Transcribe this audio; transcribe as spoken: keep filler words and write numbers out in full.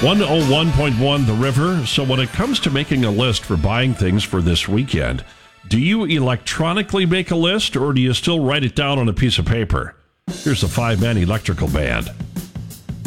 one oh one point one The River. So when it comes to making a list for buying things for this weekend, do you electronically make a list or do you still write it down on a piece of paper? Here's the five-man electrical band.